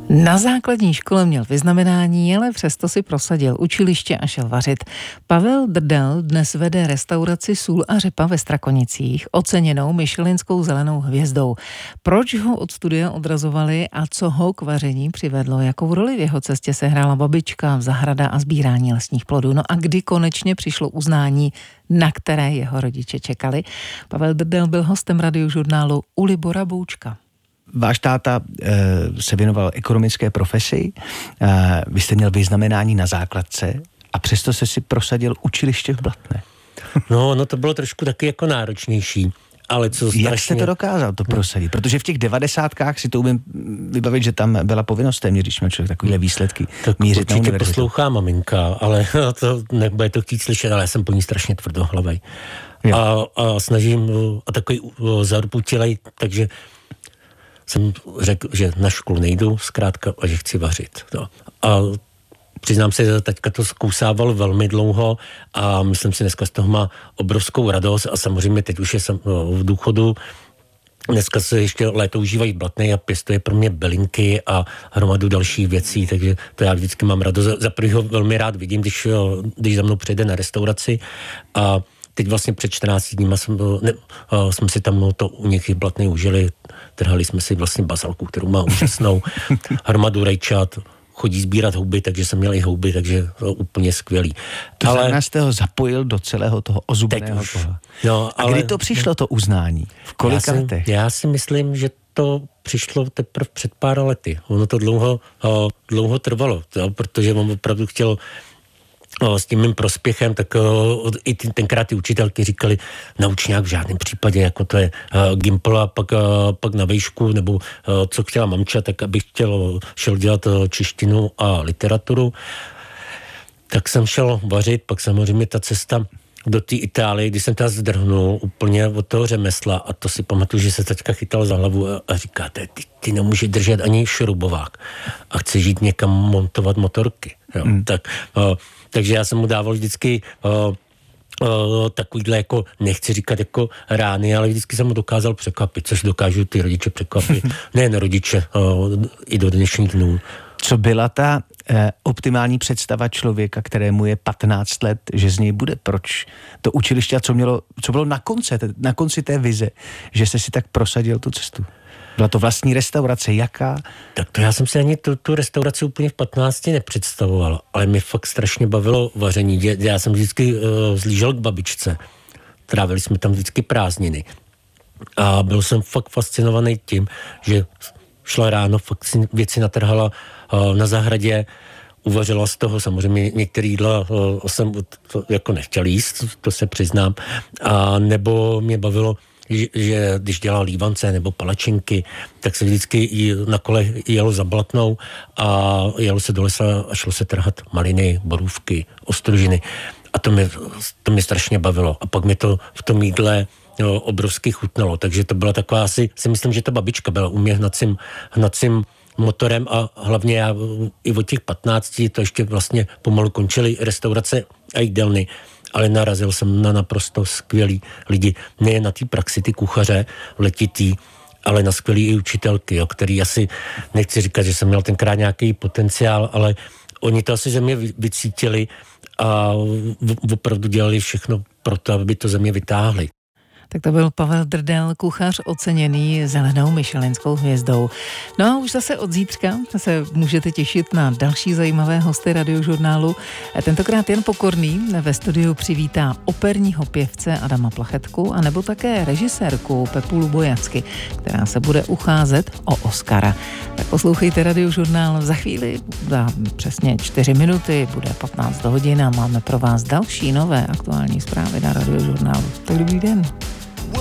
Na základní škole měl vyznamenání, ale přesto si prosadil učiliště a šel vařit. Pavel Drdel dnes vede restauraci Sůl a řepa ve Strakonicích, oceněnou Michelinskou zelenou hvězdou. Proč ho od studia odrazovali a co ho k vaření přivedlo? Jakou roli v jeho cestě sehrála babička, zahrada a sbírání lesních plodů? No a kdy konečně přišlo uznání, na které jeho rodiče čekali? Pavel Drdel byl hostem Radiožurnálu u Libora Boučka. Váš táta se věnoval ekonomické profesi, vy jste měl vyznamenání na základce a přesto se si prosadil učiliště v Blatné. No to bylo trošku taky jako náročnější. Ale co strašně... Jak jste to dokázal to prosadit? Protože v těch 90kách si to umím vybavit, že tam byla povinnost téměř, když měl člověk takovýhle výsledky tak mířit na univerzitu. Určitě poslouchá maminka, ale to nebude to chtít slyšet, ale já jsem po ní strašně tvrdohlavej. A snažím a takový zaruputilej, takže jsem řekl, že na školu nejdu zkrátka a že chci vařit. No. A přiznám se, že teďka to zkousával velmi dlouho a myslím si, dneska z toho má obrovskou radost a samozřejmě teď už je v důchodu. Dneska se ještě léto užívají Blatné a pěstuje pro mě bylinky a hromadu dalších věcí, takže to já vždycky mám radost. Za prvý ho velmi rád vidím, když za mnou přijde na restauraci a teď vlastně před 14 dníma jsme si tam to u nich Blatné užili, trhali jsme si vlastně bazalku, kterou má úžasnou, hromadu rajčat, chodí sbírat houby, takže jsem měl i houby, takže to úplně skvělý. To znamená, jste ho zapojil do celého toho ozubeného toho. No, a kdy to přišlo, to uznání? V kolika letech? Já si myslím, že to přišlo teprve před pár lety. Ono to dlouho trvalo, protože on opravdu chtěl s tím mým prospěchem, tak i tenkrát ty učitelky říkali, nauč nějak v žádném případě, jako to je Gimpl a pak na vejšku, nebo co chtěla mamča, tak abych šel dělat češtinu a literaturu. Tak jsem šel vařit, pak samozřejmě ta cesta do té Itálie, když jsem teda zdrhnul úplně od toho řemesla a to si pamatuju, že se teďka chytal za hlavu a říkáte, ty nemůžeš držet ani šrubovák a chceš jít někam montovat motorky. Jo. Takže já jsem mu dával vždycky takovýhle jako, nechci říkat jako rány, ale vždycky jsem mu dokázal překvapit, což dokážu ty rodiče překvapit. Nejen rodiče, i do dnešních dnů. Co byla ta optimální představa člověka, kterému je 15 let, že z něj bude? Proč to učiliště a co bylo na konci té vize, že jste si tak prosadil tu cestu? Byla to vlastní restaurace, jaká? Tak to já jsem si ani tu restauraci úplně v 15 nepředstavoval, ale mě fakt strašně bavilo vaření. Já jsem vždycky zlížel k babičce. Trávili jsme tam vždycky prázdniny. A byl jsem fakt fascinovaný tím, že šla ráno, fakt si věci natrhala na zahradě, uvařila z toho, samozřejmě některé jídla jsem jako nechtěl jíst, to se přiznám, a nebo mě bavilo, že když dělal lívance nebo palačinky, tak se vždycky na kole jelo za Blatnou a jelo se do lesa a šlo se trhat maliny, borůvky, ostružiny. A to mě strašně bavilo. A pak mi to v tom jídle obrovsky chutnalo. Takže to byla taková si myslím, že ta babička byla u mě hnacím motorem a hlavně já i od těch 15 to ještě vlastně pomalu končily restaurace a jídelny. Ale narazil jsem na naprosto skvělý lidi. Nejen na té praxi, ty kuchaře letitý, ale na skvělý i učitelky, který asi, nechci říkat, že jsem měl tenkrát nějaký potenciál, ale oni to asi ze mě vycítili a opravdu dělali všechno pro to, aby to ze mě vytáhli. Tak to byl Pavel Drdel, kuchař oceněný zelenou Michelinskou hvězdou. No a už zase od zítřka se můžete těšit na další zajímavé hosty Radiožurnálu. Tentokrát Jan Pokorný ve studiu přivítá operního pěvce Adama Plachetku a nebo také režisérku Pepu Lubojacky, která se bude ucházet o Oscara. Tak poslouchejte Radiožurnál za chvíli, za přesně 4 minuty, bude 15 hodin a máme pro vás další nové aktuální zprávy na Radiožurnálu. Tak dobrý den.